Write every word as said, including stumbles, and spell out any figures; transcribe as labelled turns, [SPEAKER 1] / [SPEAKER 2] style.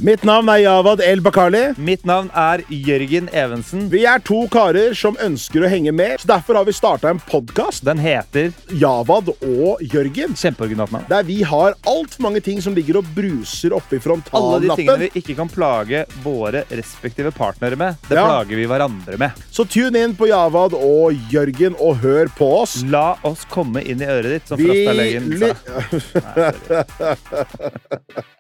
[SPEAKER 1] Mitt navn er Javad El-Bakali.
[SPEAKER 2] Mitt navn er Jørgen Evensen.
[SPEAKER 1] Vi er to karer som ønsker å henge med, så derfor har vi startet en podcast.
[SPEAKER 2] Den heter
[SPEAKER 1] Javad og Jørgen.
[SPEAKER 2] Kjempeoriginalt navn.
[SPEAKER 1] Der vi har alt for mange ting som ligger og bruser oppi frontallappen.
[SPEAKER 2] Alle de tingene vi ikke kan plage våre respektive partnere med, det
[SPEAKER 1] Ja.
[SPEAKER 2] plager vi hverandre med.
[SPEAKER 1] Så tune inn på Javad og Jørgen og hør på oss.
[SPEAKER 2] La oss komme inn i øret ditt, som
[SPEAKER 1] Vi
[SPEAKER 2] Frosta Løyen
[SPEAKER 1] li-
[SPEAKER 2] sa. Nei, sorry.